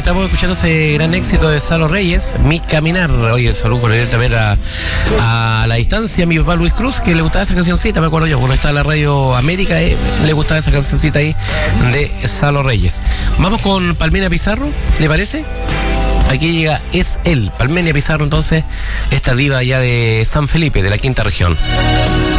estamos escuchando ese gran éxito de Salo Reyes, Mi Caminar. Oye, saludo cordial también a la distancia a mi papá Luis Cruz, que le gustaba esa cancioncita, me acuerdo yo, cuando estaba en la Radio América, le gustaba esa cancioncita ahí de Salo Reyes. Vamos con Palmenia Pizarro, ¿le parece? Aquí llega Es Él, Palmenia Pizarro, entonces, esta diva ya de San Felipe, de la quinta región.